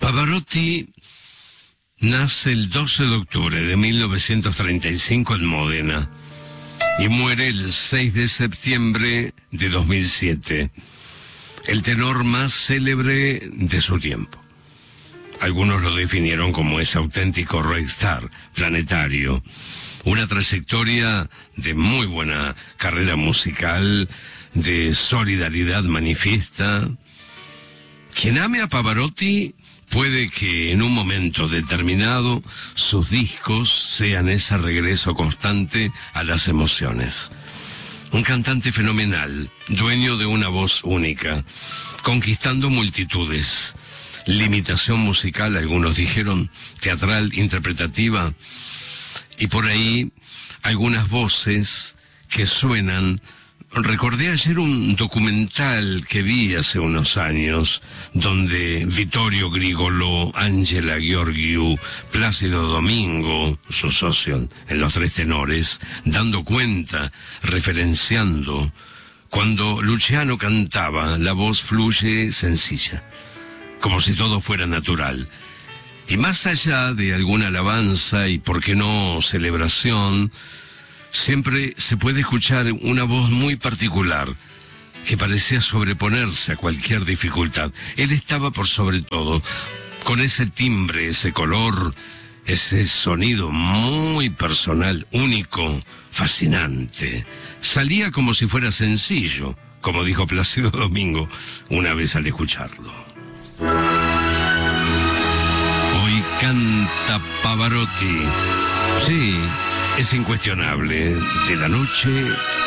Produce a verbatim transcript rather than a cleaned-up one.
Pavarotti nace el doce de octubre de mil novecientos treinta y cinco en Módena y muere el seis de septiembre de dos mil siete, el tenor más célebre de su tiempo. Algunos lo definieron como ese auténtico rockstar planetario, una trayectoria de muy buena carrera musical, de solidaridad manifiesta. Quien ame a Pavarotti puede que en un momento determinado sus discos sean ese regreso constante a las emociones. Un cantante fenomenal, dueño de una voz única, conquistando multitudes. Limitación musical, algunos dijeron, teatral, interpretativa, y por ahí algunas voces que suenan. Recordé ayer un documental que vi hace unos años, donde Vittorio Grigolo, Angela Gheorghiu, Plácido Domingo, su socio en Los Tres Tenores, dando cuenta, referenciando, cuando Luciano cantaba, la voz fluye sencilla, como si todo fuera natural. Y más allá de alguna alabanza y, por qué no, celebración, siempre se puede escuchar una voz muy particular que parecía sobreponerse a cualquier dificultad. Él estaba por sobre todo, con ese timbre, ese color, ese sonido muy personal, único, fascinante. Salía como si fuera sencillo, como dijo Plácido Domingo una vez al escucharlo. Hoy canta Pavarotti. Sí, es incuestionable. De la noche